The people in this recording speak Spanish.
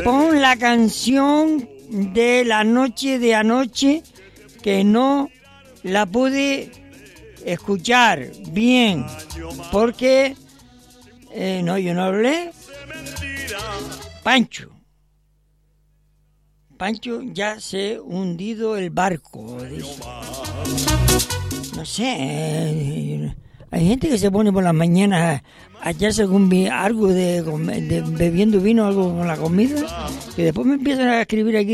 Pon la canción de la noche de anoche que no la pude escuchar bien porque no, yo no hablé. Pancho ya se ha hundido el barco, dice. No sé, hay gente que se pone por las mañanas a echarse algo de bebiendo vino, algo con la comida, que después me empiezan a escribir aquí